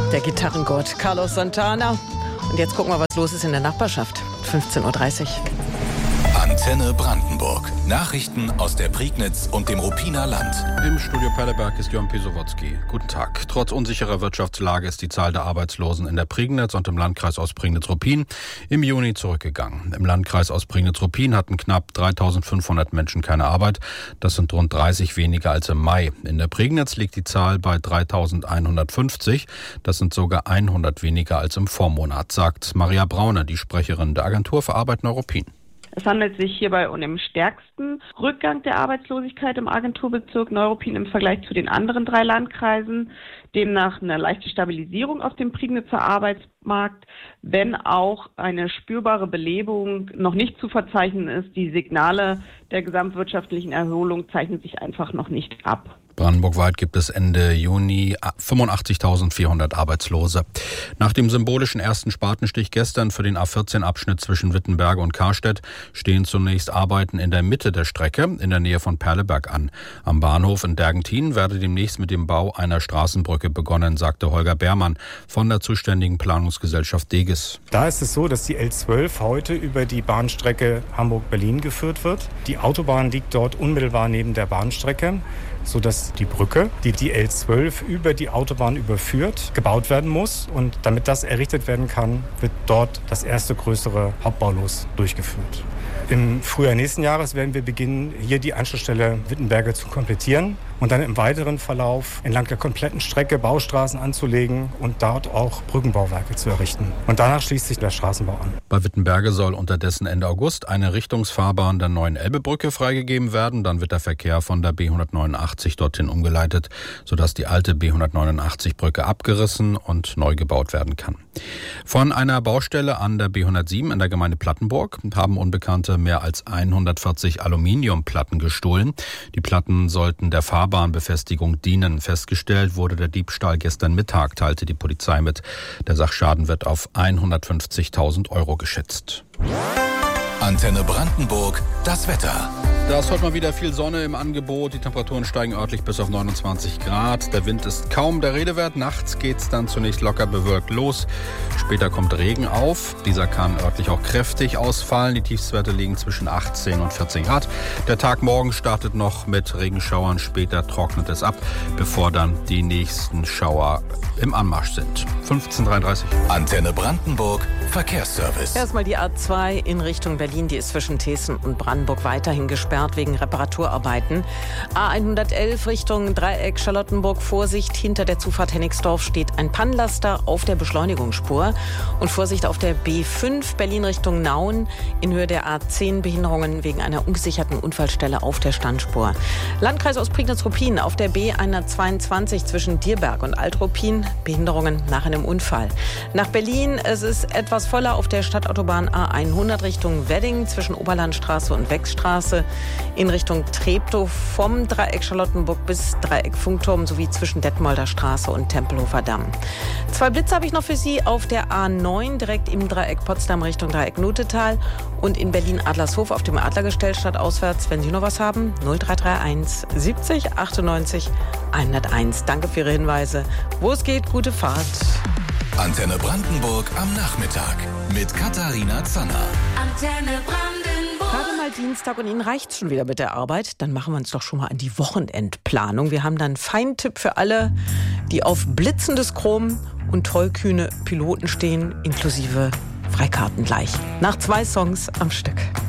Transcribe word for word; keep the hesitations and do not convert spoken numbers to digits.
Der Gitarrengott Carlos Santana. Und jetzt gucken wir, was los ist in der Nachbarschaft. fünfzehn Uhr dreißig. Antenne Brandenburg. Nachrichten aus der Prignitz und dem Ruppiner Land. Im Studio Perleberg ist Jon Pisowotzki. Guten Tag. Trotz unsicherer Wirtschaftslage ist die Zahl der Arbeitslosen in der Prignitz und im Landkreis Ostprignitz-Ruppin im Juni zurückgegangen. Im Landkreis Ostprignitz-Ruppin hatten knapp dreitausendfünfhundert Menschen keine Arbeit. Das sind rund dreißig weniger als im Mai. In der Prignitz liegt die Zahl bei dreitausendeinhundertfünfzig. Das sind sogar hundert weniger als im Vormonat, sagt Maria Braune, die Sprecherin der Agentur für Arbeit Neuruppin. Es handelt sich hierbei um den stärksten Rückgang der Arbeitslosigkeit im Agenturbezirk Neuruppin im Vergleich zu den anderen drei Landkreisen. Demnach eine leichte Stabilisierung auf dem Prignitzer Arbeitsmarkt, wenn auch eine spürbare Belebung noch nicht zu verzeichnen ist. Die Signale der gesamtwirtschaftlichen Erholung zeichnen sich einfach noch nicht ab. Brandenburgweit gibt es Ende Juni fünfundachtzigtausendvierhundert Arbeitslose. Nach dem symbolischen ersten Spatenstich gestern für den A vierzehn Abschnitt zwischen Wittenberge und Karstedt stehen zunächst Arbeiten in der Mitte der Strecke in der Nähe von Perleberg an. Am Bahnhof in Dergentin werde demnächst mit dem Bau einer Straßenbrücke begonnen, sagte Holger Beermann von der zuständigen Planungsgesellschaft Deges. Da ist es so, dass die L zwölf heute über die Bahnstrecke Hamburg-Berlin geführt wird. Die Autobahn liegt dort unmittelbar neben der Bahnstrecke, sodass die Brücke, die die L zwölf über die Autobahn überführt, gebaut werden muss. Und damit das errichtet werden kann, wird dort das erste größere Hauptbaulos durchgeführt. Im Frühjahr nächsten Jahres werden wir beginnen, hier die Anschlussstelle Wittenberge zu komplettieren und dann im weiteren Verlauf entlang der kompletten Strecke Baustraßen anzulegen und dort auch Brückenbauwerke zu errichten. Und danach schließt sich der Straßenbau an. Bei Wittenberge soll unterdessen Ende August eine Richtungsfahrbahn der neuen Elbebrücke freigegeben werden. Dann wird der Verkehr von der B hundertneunundachtzig dorthin umgeleitet, sodass die alte B hundertneunundachtzig Brücke abgerissen und neu gebaut werden kann. Von einer Baustelle an der B hundertsieben in der Gemeinde Plattenburg haben Unbekannte mehr als hundertvierzig Aluminiumplatten gestohlen. Die Platten sollten der Fahrbahnbefestigung dienen. Festgestellt wurde der Diebstahl gestern Mittag, teilte die Polizei mit. Der Sachschaden wird auf hundertfünfzigtausend Euro geschätzt. Antenne Brandenburg, das Wetter. Da ist heute mal wieder viel Sonne im Angebot. Die Temperaturen steigen örtlich bis auf neunundzwanzig Grad. Der Wind ist kaum der Rede wert. Nachts geht es dann zunächst locker bewölkt los. Später kommt Regen auf. Dieser kann örtlich auch kräftig ausfallen. Die Tiefstwerte liegen zwischen achtzehn und vierzehn Grad. Der Tag morgen startet noch mit Regenschauern. Später trocknet es ab, bevor dann die nächsten Schauer im Anmarsch sind. fünfzehn Uhr dreiunddreißig. Antenne Brandenburg, Verkehrsservice. Erstmal die A zwei in Richtung Berlin. Die ist zwischen Thesen und Brandenburg weiterhin gesperrt wegen Reparaturarbeiten. A hundertelf Richtung Dreieck Charlottenburg. Vorsicht, hinter der Zufahrt Hennigsdorf steht ein Pannenlaster auf der Beschleunigungsspur. Und Vorsicht auf der B fünf Berlin Richtung Nauen. In Höhe der A zehn Behinderungen wegen einer ungesicherten Unfallstelle auf der Standspur. Landkreis Ostprignitz-Ruppin auf der B hundertzweiundzwanzig zwischen Dierberg und Alt-Ruppin. Behinderungen nach einem Unfall. Nach Berlin, es ist etwas voller auf der Stadtautobahn A hundert Richtung Wedding zwischen Oberlandstraße und Wechsstraße. In Richtung Treptow vom Dreieck Charlottenburg bis Dreieck Funkturm sowie zwischen Detmolder Straße und Tempelhofer Damm. Zwei Blitze habe ich noch für Sie auf der A neun direkt im Dreieck Potsdam Richtung Dreieck Nutetal und in Berlin Adlershof auf dem Adlergestell stadtauswärts. Wenn Sie noch was haben, null drei drei eins siebzig achtundneunzig hunderteins. Danke für Ihre Hinweise. Wo es geht, gute Fahrt. Antenne Brandenburg am Nachmittag mit Katharina Zanner. Antenne Brandenburg. Gerade mal Dienstag und Ihnen reicht's schon wieder mit der Arbeit. Dann machen wir uns doch schon mal an die Wochenendplanung. Wir haben dann einen Feintipp für alle, die auf blitzendes Chrom und tollkühne Piloten stehen, inklusive Freikarten gleich. Nach zwei Songs am Stück.